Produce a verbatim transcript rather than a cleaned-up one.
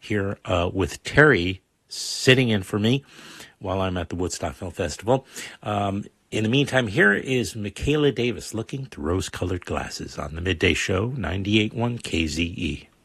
here uh, with Terry sitting in for me while I'm at the Woodstock Film Festival. Um, in the meantime, here is Michaela Davis looking through rose-colored glasses on the Midday Show, ninety-eight point one K Z E.